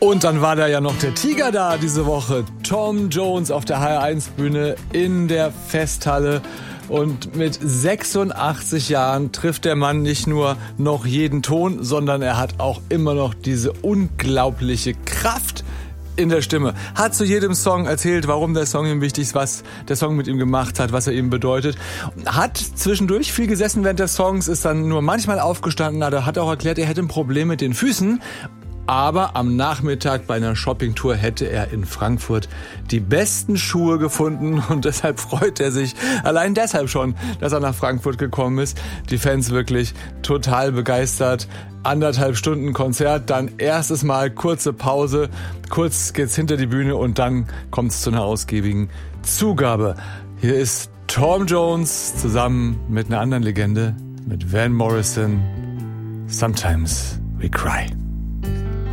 Und dann war da ja noch der Tiger da diese Woche. Tom Jones auf der HR1-Bühne in der Festhalle. Und mit 86 Jahren trifft der Mann nicht nur noch jeden Ton, sondern er hat auch immer noch diese unglaubliche Kraft in der Stimme. Hat zu jedem Song erzählt, warum der Song ihm wichtig ist, was der Song mit ihm gemacht hat, was er ihm bedeutet. Hat zwischendurch viel gesessen während des Songs, ist dann nur manchmal aufgestanden, hat auch erklärt, er hätte ein Problem mit den Füßen. Aber am Nachmittag bei einer Shoppingtour hätte er in Frankfurt die besten Schuhe gefunden und deshalb freut er sich allein deshalb schon, dass er nach Frankfurt gekommen ist. Die Fans wirklich total begeistert. 1,5 Stunden Konzert, dann erstes Mal kurze Pause, kurz geht's hinter die Bühne und dann kommt's zu einer ausgiebigen Zugabe. Hier ist Tom Jones zusammen mit einer anderen Legende, mit Van Morrison. Sometimes we cry.